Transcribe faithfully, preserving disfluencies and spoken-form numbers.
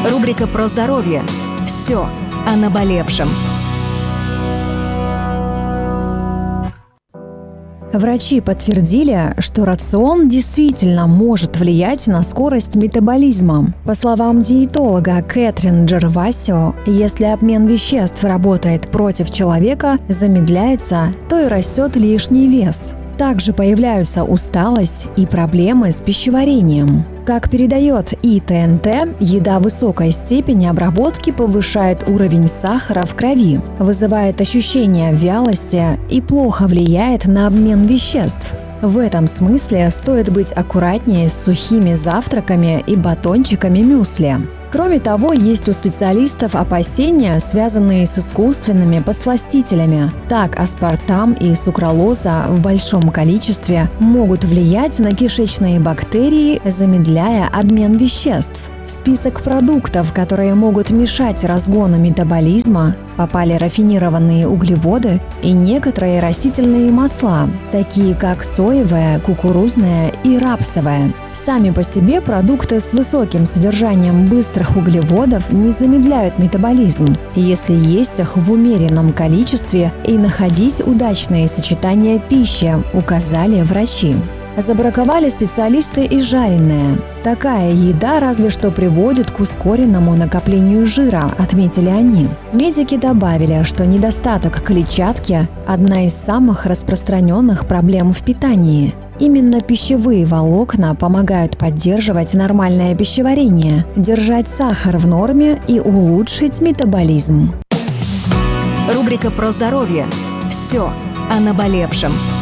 Рубрика про здоровье. Все о наболевшем. Врачи подтвердили, что рацион действительно может влиять на скорость метаболизма. По словам диетолога Кэтрин Джервасио, если обмен веществ работает против человека, замедляется, то и растет лишний вес. Также появляются усталость и проблемы с пищеварением. Как передает И Т Н Т, еда высокой степени обработки повышает уровень сахара в крови, вызывает ощущение вялости и плохо влияет на обмен веществ. В этом смысле стоит быть аккуратнее с сухими завтраками и батончиками мюсли. Кроме того, есть у специалистов опасения, связанные с искусственными подсластителями. Так, аспартам и сукралоза в большом количестве могут влиять на кишечные бактерии, замедляя обмен веществ. В список продуктов, которые могут мешать разгону метаболизма, попали рафинированные углеводы и некоторые растительные масла, такие как соевое, кукурузное и рапсовое. Сами по себе продукты с высоким содержанием быстрых углеводов не замедляют метаболизм, если есть их в умеренном количестве и находить удачные сочетания пищи, указали врачи. Забраковали специалисты и жареное. Такая еда разве что приводит к ускоренному накоплению жира, отметили они. Медики добавили, что недостаток клетчатки – одна из самых распространенных проблем в питании. Именно пищевые волокна помогают поддерживать нормальное пищеварение, держать сахар в норме и улучшить метаболизм. Рубрика про здоровье. Все о наболевшем.